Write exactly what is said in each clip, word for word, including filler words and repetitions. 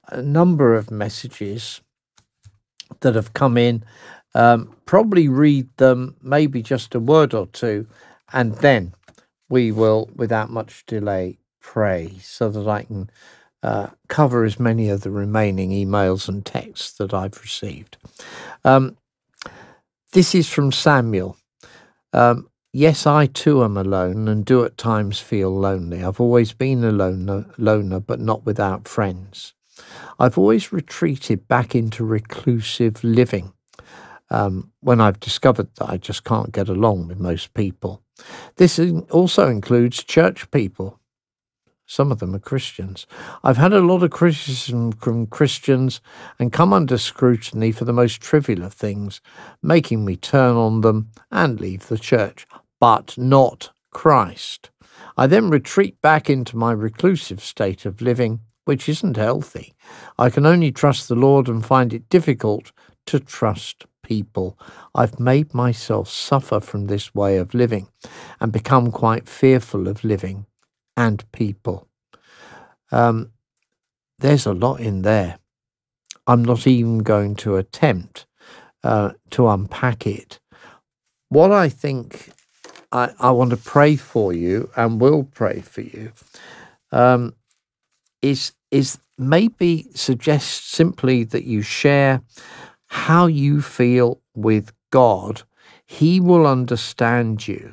a number of messages that have come in. Um, probably read them, maybe just a word or two, and then we will, without much delay, pray so that I can uh, cover as many of the remaining emails and texts that I've received. Um, this is from Samuel. Um, yes, I too am alone and do at times feel lonely. I've always been a loner, loner, but not without friends. I've always retreated back into reclusive living um, when I've discovered that I just can't get along with most people. This in- also includes church people. Some of them are Christians. I've had a lot of criticism from Christians and come under scrutiny for the most trivial of things, making me turn on them and leave the church, but not Christ. I then retreat back into my reclusive state of living, which isn't healthy. I can only trust the Lord and find it difficult to trust people. I've made myself suffer from this way of living and become quite fearful of living and people. Um, there's a lot in there. I'm not even going to attempt uh, to unpack it. What I think I, I want to pray for you and will pray for you um, is is maybe suggest simply that you share how you feel with God. He will understand you.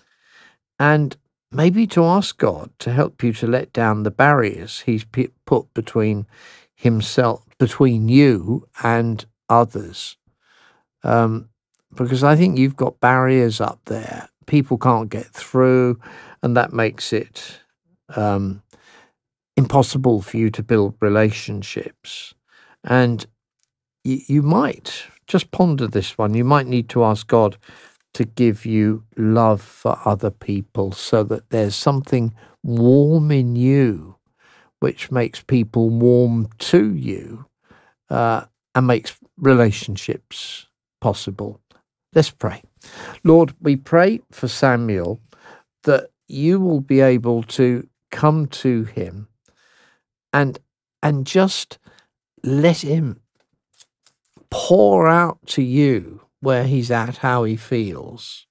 And maybe to ask God to help you to let down the barriers he's put between himself, between you and others. Um, because I think you've got barriers up there. People can't get through, and that makes it um, impossible for you to build relationships. And y- you might just ponder this one. You might need to ask God to give you love for other people so that there's something warm in you which makes people warm to you uh, and makes relationships possible. Let's pray. Lord, we pray for Samuel that you will be able to come to him and and just let him pour out to you where he's at, how he feels.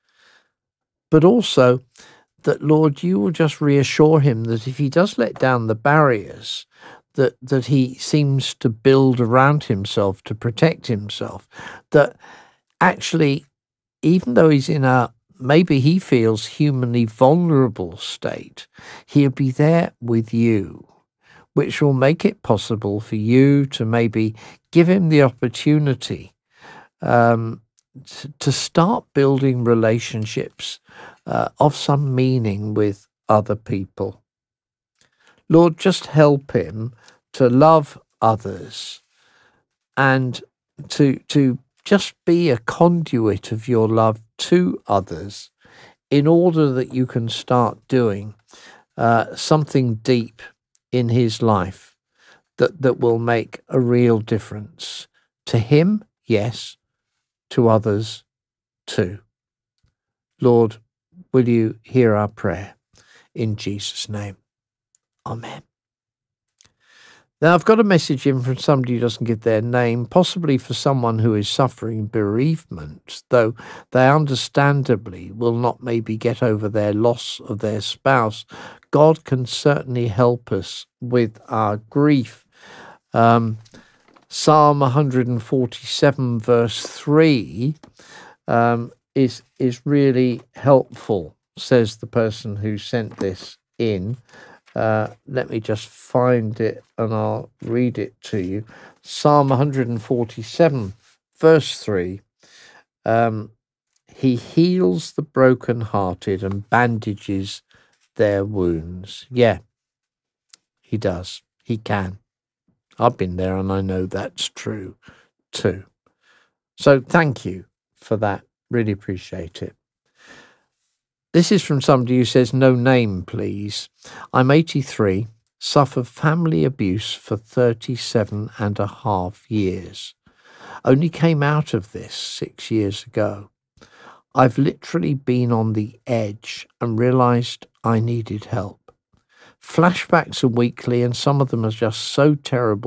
But also that, Lord, you will just reassure him that if he does let down the barriers that, that he seems to build around himself to protect himself, that actually, even though he's in a, maybe he feels humanly vulnerable state, he'll be there with you, which will make it possible for you to maybe give him the opportunity um, to, to start building relationships uh, of some meaning with other people. Lord, just help him to love others and to to just be a conduit of your love to others in order that you can start doing uh, something deep in his life that, that will make a real difference to him, yes, to others too. Lord, will you hear our prayer in Jesus' name? Amen. Now, I've got a message in from somebody who doesn't give their name, possibly for someone who is suffering bereavement, though they understandably will not maybe get over their loss of their spouse. God can certainly help us with our grief. Um, Psalm one forty-seven, verse three, um, is, is really helpful, says the person who sent this in. Uh, let me just find it and I'll read it to you. Psalm one forty-seven, verse three. Um, he heals the brokenhearted and bandages their wounds. Yeah, he does. He can. I've been there and I know that's true too. So thank you for that. Really appreciate it. This is from somebody who says, no name, please. I'm eighty-three, suffered family abuse for thirty-seven and a half years. Only came out of this six years ago. I've literally been on the edge and realized I needed help. Flashbacks are weekly and some of them are just so terrible.